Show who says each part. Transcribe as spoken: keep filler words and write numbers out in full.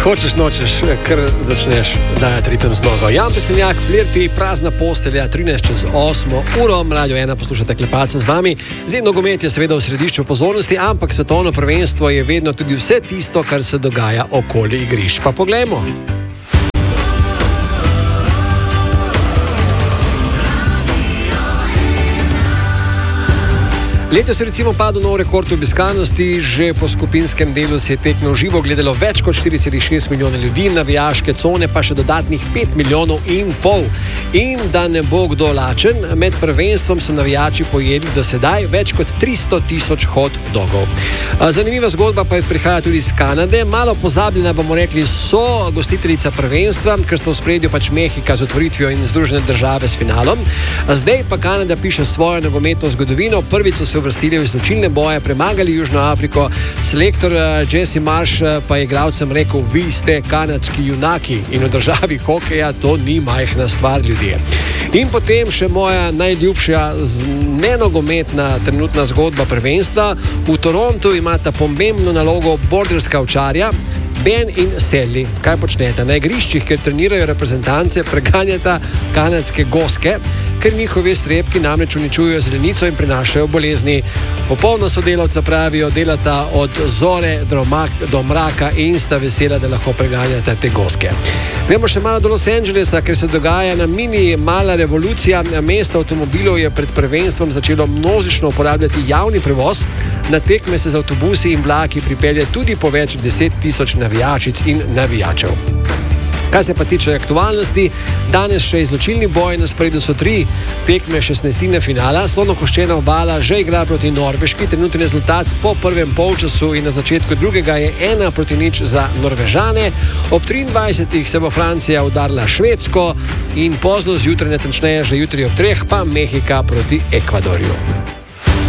Speaker 1: Hočeš, nočeš, kar začneš dajati ritem z nogo. Jan Pesenjak, Flirti, prazna postelja, trinajst čez osmo uro, Radio ena poslušate Klepačem z vami. Zdaj, nogomet je seveda v središču pozornosti, ampak svetovno prvenstvo je vedno tudi vse tisto, kar se dogaja okoli igrišč. Pa poglejmo. Letos je recimo padel nov rekord obiskanosti, že po skupinskem delu se je tekmo v živo gledalo več kot štiri celih šest milijona ljudi, navijaške cone pa še dodatnih pet milijonov in pol. In da ne bo kdo lačen, med prvenstvom so navijači pojedli do sedaj več kot tristo tisoč hot dogov. Zanimiva zgodba pa je prihaja tudi iz Kanade, malo pozabljena bomo rekli so gostiteljica prvenstva, ker sta v spredju pač Mehika z otvoritvijo in Združene države s finalom. Zdaj pa Kanada piše svojo nogometno zgodovino, prvič so se uvrstili v izločilne boje, premagali Južno Afriko. Selektor Jesse Marsh pa je igralcem rekel, vi ste kanadski junaki in v državi hokeja to ni majhna stvar, ljudje. In potem še moja najljubša nenogometna trenutna zgodba prvenstva. V Torontu imata pomembno nalogo borderska ovčarja Ben in Sally. Kaj počnete? Na igriščih, kjer trenirajo reprezentance, preganjata kanadske goske, ker njihovi strepki namreč uničujejo zelenico in prinašajo bolezni. Popolno sodelavca pravijo, delata od zore do mraka in sta vesela, da lahko preganjata te goske. Gremo še malo do Los Angelesa, ker se dogaja na mini mala revolucija. Mesto avtomobilov je pred prvenstvom začelo množično uporabljati javni prevoz. Na tekme se z avtobusi in vlaki pripelje tudi po več deset tisoč navijačic in navijačev. Kar se pa tiče aktualnosti, danes še izločilni boj, na sporedu so tri tekme šestnajstine finala. Slonokoščena obala že igra proti Norveški, trenutni rezultat po prvem polčasu in na začetku drugega je ena proti nič za Norvežane. Ob triindvajsetih se bo Francija udarila Švedsko in pozno zjutraj, natančneje že jutri ob treh, pa Mehika proti Ekvadorju.